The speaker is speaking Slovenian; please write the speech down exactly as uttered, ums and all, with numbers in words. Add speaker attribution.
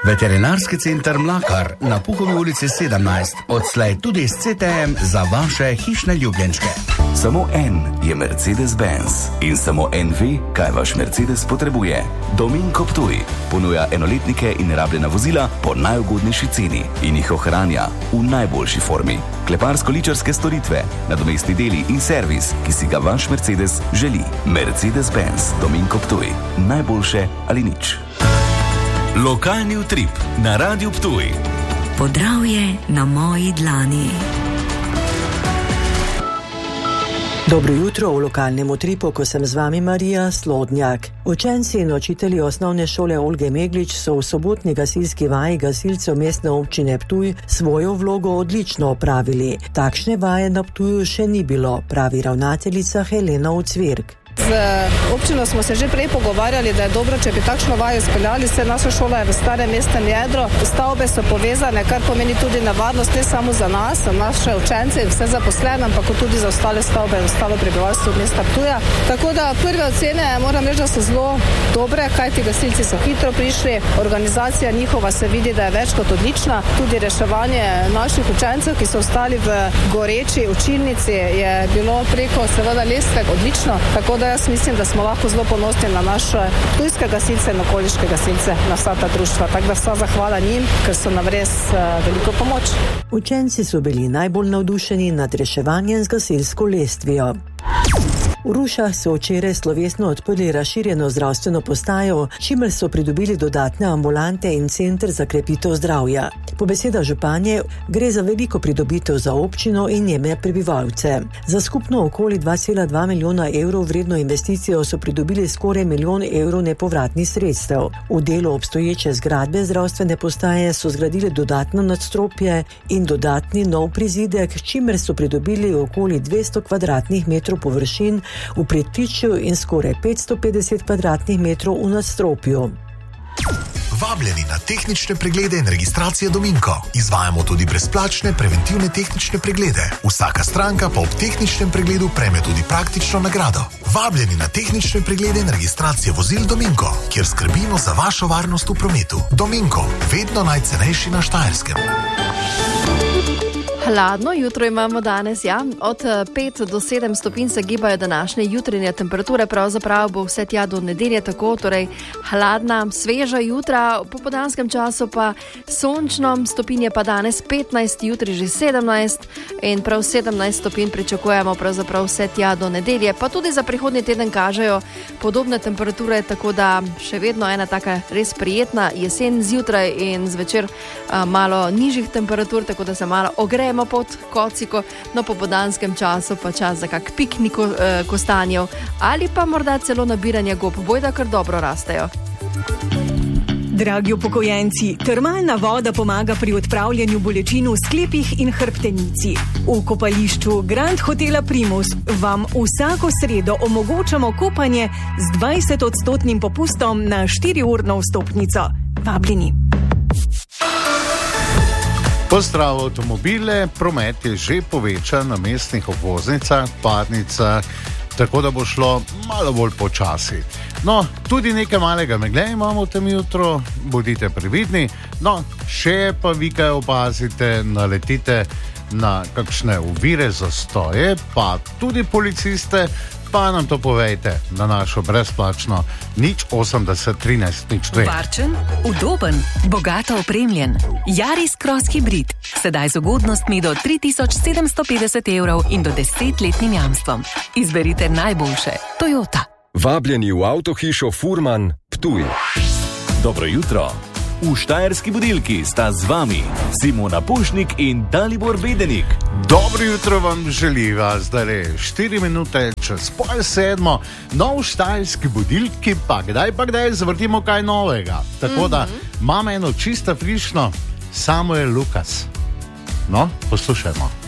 Speaker 1: Veterinarski center Mlakar na Puhovi ulici sedemnajst, odslej tudi s C T M za vaše hišne ljubljenčke.
Speaker 2: Samo en je Mercedes-Benz in samo en ve, kaj vaš Mercedes potrebuje. Dominko Ptuj ponuja enoletnike in rabljena vozila po najugodnejši ceni in jih ohranja v najboljši formi. Kleparsko-ličarske storitve, nadomestni deli in servis, ki si ga vaš Mercedes želi. Mercedes-Benz Dominko Ptuj. Najboljše ali nič.
Speaker 3: Lokalni utrip na Radiu Ptuj.
Speaker 4: Podravje na moji dlani.
Speaker 5: Dobro jutro v lokalnem utripu, ko sem z vami Marija Slodnjak. Učenci in učitelji osnovne šole Olge Meglič so v sobotni gasilski vaji gasilcev mestne občine Ptuj svojo vlogo odlično opravili. Takšne vaje na Ptuju še ni bilo, pravi ravnateljica Helena Ucvirk.
Speaker 6: Z občino smo se že prej pogovarjali, da je dobro, če bi takšno vajo speljali, se naša šola je v starem mestnem jedru. Stavbe so povezane, kar pomeni tudi nevarnost ne samo za nas, za naše učence in vse zaposlene, ampak tudi za ostale stavbe in ostalo prebivalstvo mesta Ptuja. Tako da prve ocene moram reči, da so zelo dobre, kajti gasilci so hitro prišli, organizacija njihova se vidi, da je več kot odlična. Tudi reševanje naših učencev, ki so ostali v goreči učilnici, je bilo preko seveda lestve odlično. Tako da jaz mislim, da smo lahko zelo ponosni na naše ptujske gasilce in okoliške gasilce, na vsa ta društva. Tako da vsa zahvala njim, ker so nam res uh, veliko pomoč.
Speaker 5: Učenci so bili najbolj navdušeni nad reševanjem z gasilsko lestvijo. V Rušah so včeraj slovesno odprli razširjeno zdravstveno postajo, čimer so pridobili dodatne ambulante in center za krepitev zdravja. Po besedah županje gre za veliko pridobitev za občino in njene prebivalce. Za skupno okoli dva cela dva milijona evrov vredno investicijo so pridobili skoraj milijon evrov nepovratnih sredstev. V delu obstoječe zgradbe zdravstvene postaje so zgradili dodatno nadstropje in dodatni nov prizidek, čimer so pridobili okoli dvesto kvadratnih metrov površin v pritličju in skoraj petsto petdeset kvadratnih metrov v nadstropju.
Speaker 7: Vabljeni na tehnične preglede in registracije Dominko. Izvajamo tudi brezplačne preventivne tehnične preglede. Vsaka stranka pa ob tehničnem pregledu prejme tudi praktično nagrado. Vabljeni na tehnične preglede in registracije vozil Dominko, kjer skrbimo za vašo varnost v prometu. Dominko, vedno najcenejši na Štajerskem.
Speaker 8: Hladno jutro imamo danes, ja. Od pet do sedem stopinj se gibajo današnje jutranje temperature, pravzaprav bo vse tja do nedelje tako, torej hladna, sveža jutra, v popoldanskem času pa sončno, stopinje pa danes petnajst, jutri že sedemnajst in prav sedemnajst stopinj pričakujemo pravzaprav vse tja do nedelje, pa tudi za prihodnji teden kažejo podobne temperature, tako da še vedno ena taka res prijetna jesen zjutraj in zvečer a, malo nižjih temperatur, tako da se malo ogrejemo pod kociko, no po popoldanskem času pa čas za kak piknik eh, kostanjev ali pa morda celo nabiranje gob, bojda kar dobro rastejo.
Speaker 9: Dragi upokojenci, termalna voda pomaga pri odpravljanju bolečin v sklepih in hrbtenici. V kopališču Grand Hotela Primus vam vsako sredo omogočamo kopanje z dvajset odstotnim popustom na štiriurno vstopnico. Vabljeni.
Speaker 10: Pozdrav avtomobile, promet je že povečan na mestnih obvoznicah, parnicah, tako da bo šlo malo bolj počasi. No, tudi nekaj malega megle imamo v tem jutru, bodite previdni, no, še pa vi kaj opazite, naletite na kakšne ovire, zastoje, pa tudi policiste, pa nam to povejte na našo brezplačno nič osemdeset trinajst nič dve.
Speaker 11: Varčen, udoben, bogato opremljen. Yaris Cross Hybrid. Sedaj z ugodnostmi do tri tisoč sedemsto petdeset evrov in do desetletnim jamstvom. Izberite najboljše. Toyota.
Speaker 12: Vabljeni v avtohišo Furman, Ptuj.
Speaker 3: Dobro jutro. V Štajerski budilki sta z vami Simona Pušnik in Dalibor Bedenik.
Speaker 10: Dobro jutro vam želiva, zdaj štiri minute čez pol sedmo, no v Štajerski budilki pa kdaj pa kdaj zavrtimo kaj novega. Tako da imamo eno čisto frišno, Samuel Lukas. No, poslušajmo.